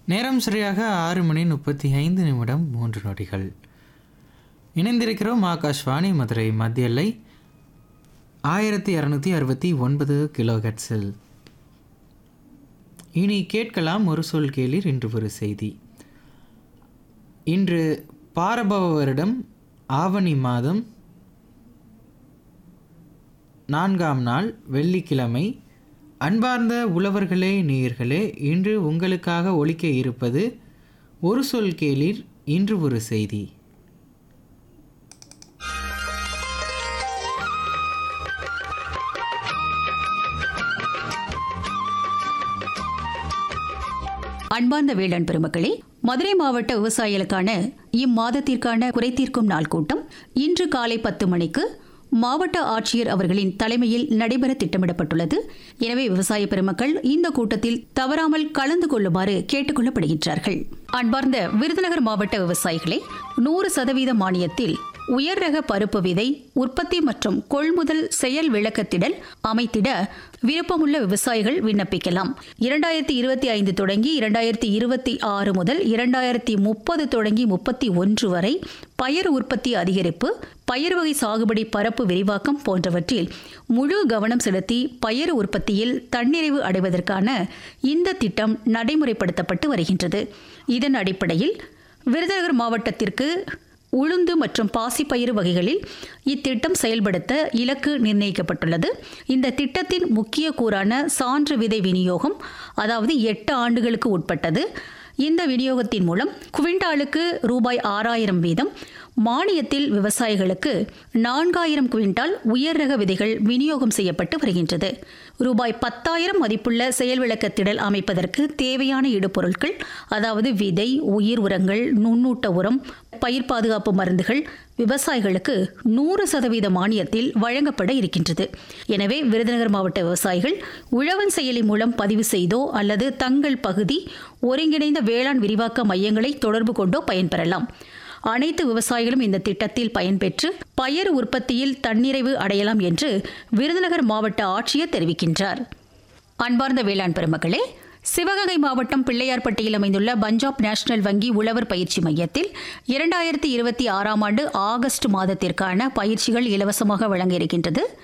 நேரம் சரியாக 6:35 3 நொடிகள். இணைந்திருக்கிறோம் ஆகாஷ்வாணி மதுரை மத்திய எல்லை 1269 கிலோஹெர்ட்ஸில். இனி கேட்கலாம் ஒரு சொல் கேளீர் இன்று ஒரு செய்தி. இன்று பாரபவ வருடம் ஆவணி மாதம் 4ஆம் நாள் வெள்ளிக்கிழமை. அன்பார்ந்த உழவர்களே நேயர்களே, இன்று உங்களுக்காக ஒலிக்க இருப்பது ஒரு சொல் கேளீர் இன்று ஒரு செய்தி. அன்பார்ந்த வேளாண் பெருமக்களே, மதுரை மாவட்ட விவசாயிகளுக்கான இம்மாதத்திற்கான குறைதீர்க்கும் நாள் கூட்டம் இன்று காலை 10 மணிக்கு மாவட்ட ஆட்சியர் அவர்களின் தலைமையில் நடைபெற திட்டமிடப்பட்டுள்ளது. எனவே விவசாய பெருமக்கள் இந்த கூட்டத்தில் தவறாமல் கலந்து கொள்ளுமாறு கேட்டுக் கொள்ளப்படுகின்றார்கள். அன்பார்ந்த விருதுநகர் மாவட்ட விவசாயிகளை 100% மானியத்தில் உயர் ரக பருப்பு விதை உற்பத்தி மற்றும் கொள்முதல் செயல் விளக்கத்திடல் அமைத்திட விருப்பமுள்ள விவசாயிகள் விண்ணப்பிக்கலாம். 2025 தொடங்கி 2026 முதல் 2030 தொடங்கி 31 வரை பயிர் உற்பத்தி அதிகரிப்பு, பயிர் வகை சாகுபடி பரப்பு விரிவாக்கம் போன்றவற்றில் முழு கவனம் செலுத்தி பயிர் உற்பத்தியில் தன்னிறைவு அடைவதற்கான இந்த திட்டம் நடைமுறைப்படுத்தப்பட்டு வருகின்றது. இதன் அடிப்படையில் விருதுநகர் மாவட்டத்திற்கு உளுந்து மற்றும் பாசிப்பயிறு வகைகளில் இத்திட்டம் செயல்படுத்த இலக்கு நிர்ணயிக்கப்பட்டுள்ளது. இந்த திட்டத்தின் முக்கிய கூறான சான்று விதை விநியோகம், அதாவது 8 ஆண்டுகளுக்கு உட்பட்டது. இந்த விநியோகத்தின் மூலம் குவிண்டாலுக்கு ரூபாய் 6000 வீதம் மானியத்தில் விவசாயிகளுக்கு 4000 குவிண்டால் உயர் ரக விதைகள் விநியோகம் செய்யப்பட்டு வருகின்றது. ரூபாய் 10,000 மதிப்புள்ள செயல் விளக்கத்திடல் அமைப்பதற்கு தேவையான இடுபொருட்கள், அதாவது விதை, உயிர் உரங்கள், நுண்ணூட்ட உரம், பயிர் பாதுகாப்பு மருந்துகள் விவசாயிகளுக்கு 100% மானியத்தில் வழங்கப்பட இருக்கின்றது. எனவே விருதுநகர் மாவட்ட விவசாயிகள் உழவன் செயலி மூலம் பதிவு செய்தோ அல்லது தங்கள் பகுதி ஒருங்கிணைந்த வேளாண் விரிவாக்க மையங்களை தொடர்பு கொண்டோ பயன்பெறலாம். அனைத்து விவசாயிகளும் இந்த திட்டத்தில் பயன்பெற்று பயிர் உற்பத்தியில் தன்னிறைவு அடையலாம் என்று விருதுநகர் மாவட்ட ஆட்சியர் தெரிவிக்கின்றார். அன்பார்ந்த வேளாண் பெருமக்களே, சிவகங்கை மாவட்டம் பிள்ளையார்பட்டியில் அமைந்துள்ள பஞ்சாப் நேஷனல் வங்கி உழவர் பயிற்சி மையத்தில் 2026ஆம் ஆண்டு ஆகஸ்ட் மாதத்திற்கான பயிற்சிகள் இலவசமாக வழங்க இருக்கின்றது.